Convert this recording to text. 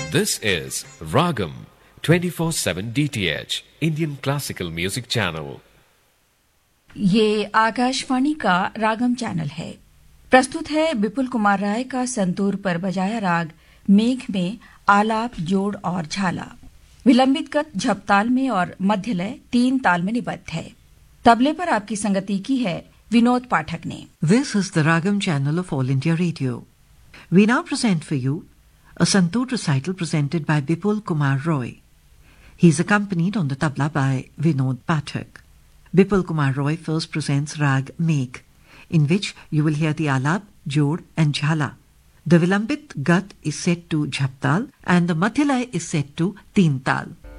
This is Ragam 24/7 DTH Indian Classical Music Channel. ये आकाशवाणी का रागम channel है। प्रस्तुत है विपुल कुमार राय का संतूर पर बजाया राग मेघ में आलाप, जोड़ और झाला। विलंबित गत झपताल में और मध्य लय 3 ताल में निबद्ध है। तबले पर आपकी संगति की है विनोद पाठक ने। This is the Ragam channel of All India Radio. We now present for you a santoor recital presented by Vipul Kumar Roy. He is accompanied on the tabla by Vinod Pathak. Vipul Kumar Roy first presents Rag Megh, in which you will hear the alap, jod and jhala. The vilambit gat is set to jhaptal and the madhyalay is set to teen tal.